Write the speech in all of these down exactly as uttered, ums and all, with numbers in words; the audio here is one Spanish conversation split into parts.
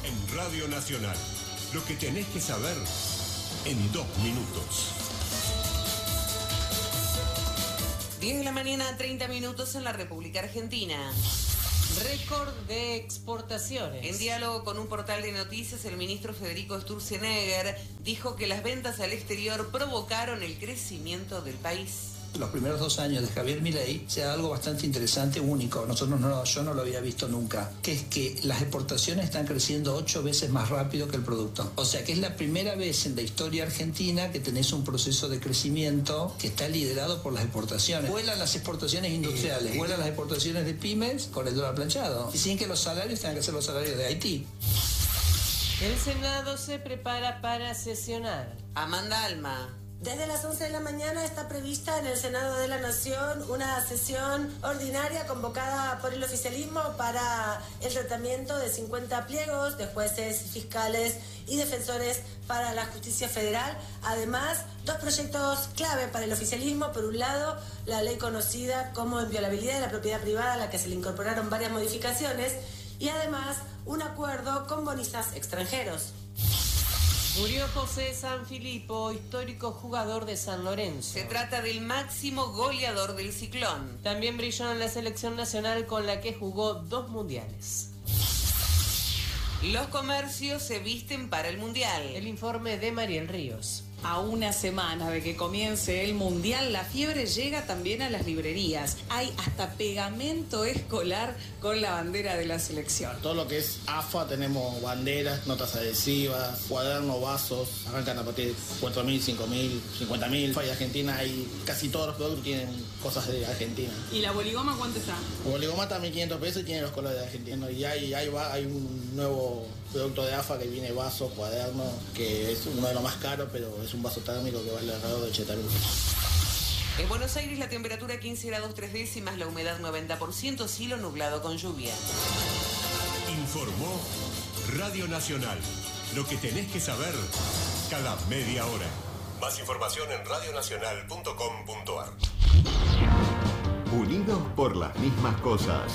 En Radio Nacional, lo que tenés que saber en dos minutos. diez de la mañana, treinta minutos en la República Argentina. Récord de exportaciones. En diálogo con un portal de noticias, el ministro Federico Sturzenegger dijo que las ventas al exterior provocaron el crecimiento del país. Los primeros dos años de Javier Milei sea algo bastante interesante, único. Nosotros no, yo no lo había visto nunca, que es que las exportaciones están creciendo ocho veces más rápido que el producto. O sea que es la primera vez en la historia argentina que tenés un proceso de crecimiento que está liderado por las exportaciones. Vuelan las exportaciones industriales, vuelan las exportaciones de pymes con el dólar planchado, y sin que los salarios tengan que ser los salarios de Haití. El Senado se prepara para sesionar. Amanda Alma. Desde las once de la mañana está prevista en el Senado de la Nación una sesión ordinaria convocada por el oficialismo para el tratamiento de cincuenta pliegos de jueces, fiscales y defensores para la justicia federal. Además, dos proyectos clave para el oficialismo. Por un lado, la ley conocida como inviolabilidad de la propiedad privada, a la que se le incorporaron varias modificaciones. Y además, un acuerdo con bonistas extranjeros. Murió José Sanfilippo, histórico jugador de San Lorenzo. Se trata del máximo goleador del Ciclón. También brilló en la selección nacional con la que jugó dos mundiales. Los comercios se visten para el Mundial. El informe de Mariel Ríos. A una semana de que comience el Mundial, la fiebre llega también a las librerías. Hay hasta pegamento escolar con la bandera de la selección. Todo lo que es A F A, tenemos banderas, notas adhesivas, cuadernos, vasos, arrancan a partir de cuatro mil, cinco mil, cincuenta mil. En Argentina hay casi todos los productos tienen cosas de Argentina. ¿Y la boligoma cuánto está? La boligoma está a mil quinientos pesos y tiene los colores de Argentina. Y hay, hay, hay un nuevo producto de A F A que viene vaso, cuaderno, que es uno de los más caros, pero es un vaso térmico que vale alrededor de ochenta lucas. En Buenos Aires la temperatura quince grados tres décimas, la humedad noventa por ciento, cielo nublado con lluvia. Informó Radio Nacional. Lo que tenés que saber cada media hora. Más información en radio nacional punto com punto a r. Unidos por las mismas cosas.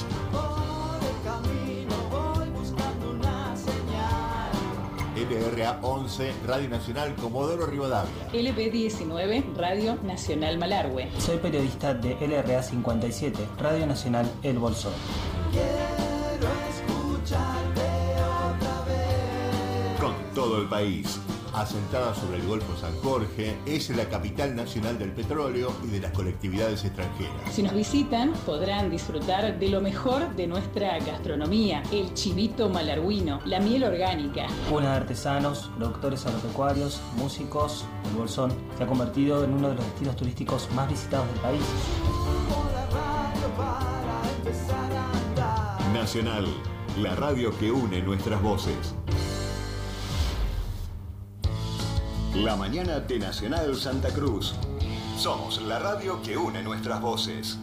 L R A once, Radio Nacional Comodoro Rivadavia. L B diecinueve, Radio Nacional Malargüe. Soy periodista de L R A cincuenta y siete, Radio Nacional El Bolsón. Quiero escucharte otra vez. Con todo el país. Asentada sobre el Golfo San Jorge, es la capital nacional del petróleo y de las colectividades extranjeras. Si nos visitan, podrán disfrutar de lo mejor de nuestra gastronomía, el chivito malarguino, la miel orgánica. Una de artesanos, productores agropecuarios, músicos, el Bolsón se ha convertido en uno de los destinos turísticos más visitados del país. Nacional, la radio que une nuestras voces. La mañana de Nacional Santa Cruz. Somos la radio que une nuestras voces.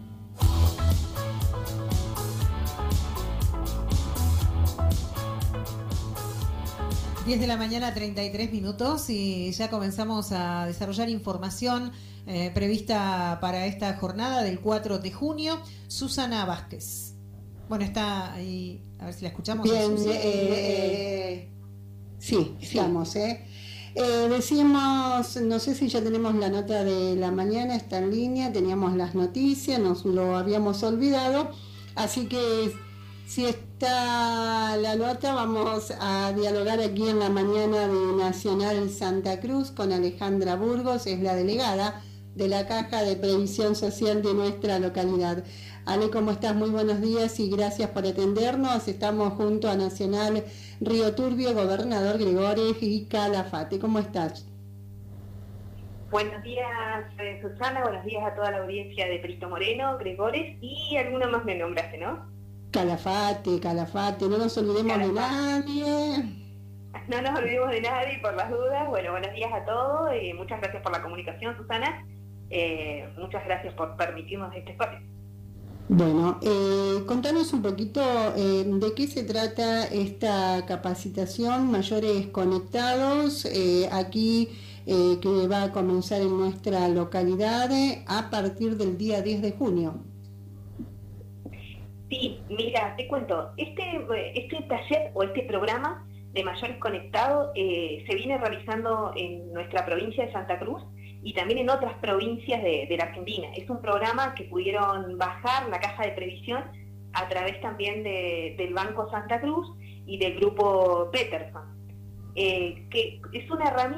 diez de la mañana, treinta y tres minutos, y ya comenzamos a desarrollar información eh, prevista para esta jornada del cuatro de junio. Susana Vázquez. Bueno, está ahí, a ver si la escuchamos. Bien, eh, eh, sí, estamos, ¿eh? Eh, decíamos, no sé si ya tenemos la nota de la mañana, está en línea, teníamos las noticias, nos lo habíamos olvidado, así que si está la nota vamos a dialogar aquí en la mañana de Nacional Santa Cruz con Alejandra Burgos, es la delegada de la Caja de Previsión Social de nuestra localidad. Ale, ¿cómo estás? Muy buenos días y gracias por atendernos. Estamos junto a Nacional Río Turbio, Gobernador Gregores y Calafate. ¿Cómo estás? Buenos días, eh, Susana, buenos días a toda la audiencia de Perito Moreno, Gregores y alguno más me nombraste, ¿no? Calafate, Calafate, no nos olvidemos Calafate. de nadie. No nos olvidemos de nadie por las dudas. Bueno, buenos días a todos y muchas gracias por la comunicación, Susana. Eh, muchas gracias por permitirnos este espacio. Bueno, eh, contanos un poquito eh, de qué se trata esta capacitación Mayores Conectados, eh, aquí eh, que va a comenzar en nuestra localidad eh, a partir del día diez de junio. Sí, mira, te cuento, este, este taller o este programa de Mayores Conectados eh, se viene realizando en nuestra provincia de Santa Cruz y también en otras provincias de, de la Argentina. Es un programa que pudieron bajar la caja de previsión a través también de, del Banco Santa Cruz y del grupo Peterson, eh, que es una herramienta